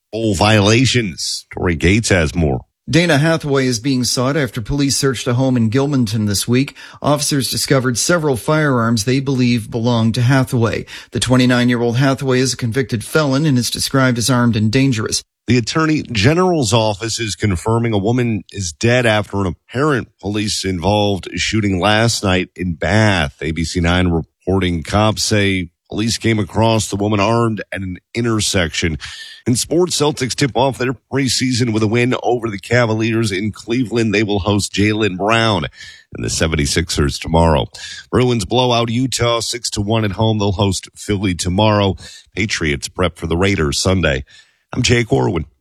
Full violations. Tori Gates has more. Dana Hathaway is being sought after police searched a home in Gilmanton this week. Officers discovered several firearms they believe belonged to Hathaway. The 29-year-old Hathaway is a convicted felon and is described as armed and dangerous. The Attorney General's office is confirming a woman is dead after an apparent police-involved shooting last night in Bath. ABC9 reporting cops say police came across the woman armed at an intersection. In sports, Celtics tip off their preseason with a win over the Cavaliers in Cleveland. They will host Jaylen Brown and the 76ers tomorrow. Bruins blow out Utah 6-1 at home. They'll host Philly tomorrow. Patriots prep for the Raiders Sunday. I'm Jake Orwin.